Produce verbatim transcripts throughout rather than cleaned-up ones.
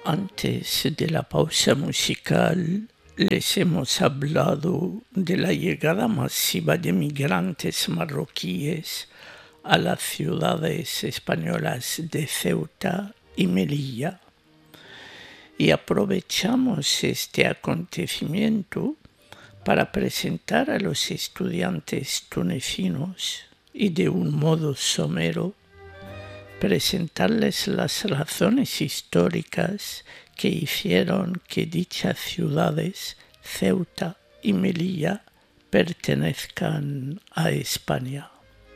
Antes de la pausa musical les hemos hablado de la llegada masiva de migrantes marroquíes a las ciudades españolas de Ceuta y Melilla. Y aprovechamos este acontecimiento para presentar a los estudiantes tunecinos y de un modo somero presentarles las razones históricas que hicieron que dichas ciudades, Ceuta y Melilla, pertenezcan a España.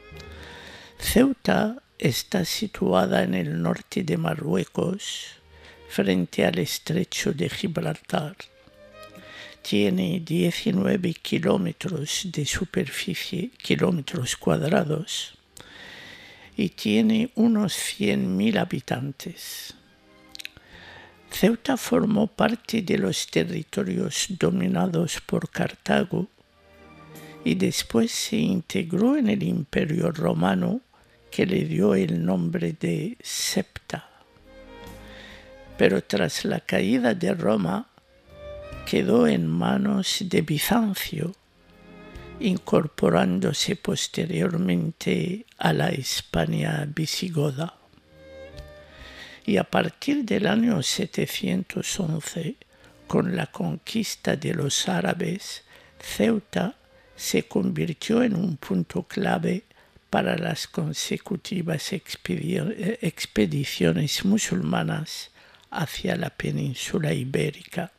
Ceuta está situada en el norte de Marruecos, frente al estrecho de Gibraltar. Tiene diecinueve kilómetros de superficie, kilómetros cuadrados, y tiene unos cien mil habitantes. Ceuta formó parte de los territorios dominados por Cartago y después se integró en el Imperio Romano, que le dio el nombre de Septa. Pero tras la caída de Roma, quedó en manos de Bizancio, incorporándose posteriormente a la España visigoda. Y a partir del año setecientos once, con la conquista de los árabes, Ceuta se convirtió en un punto clave para las consecutivas expediciones musulmanas hacia la península ibérica.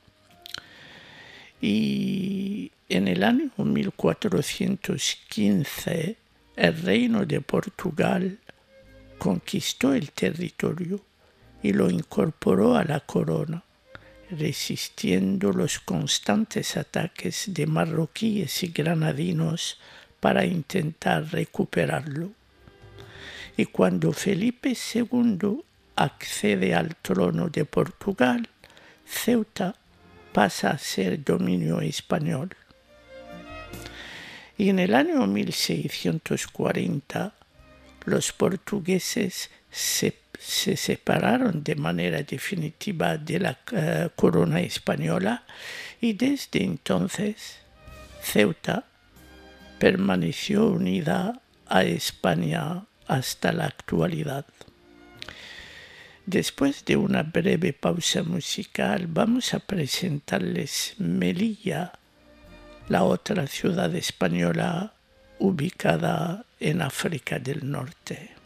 Y en el año mil cuatrocientos quince, el reino de Portugal conquistó el territorio y lo incorporó a la corona, resistiendo los constantes ataques de marroquíes y granadinos para intentar recuperarlo. Y cuando Felipe segundo accede al trono de Portugal, Ceuta pasa a ser dominio español. Y en el año mil seiscientos cuarenta, los portugueses se, se separaron de manera definitiva de la uh, corona española y desde entonces Ceuta permaneció unida a España hasta la actualidad. Después de una breve pausa musical, vamos a presentarles Melilla, la otra ciudad española ubicada en África del Norte.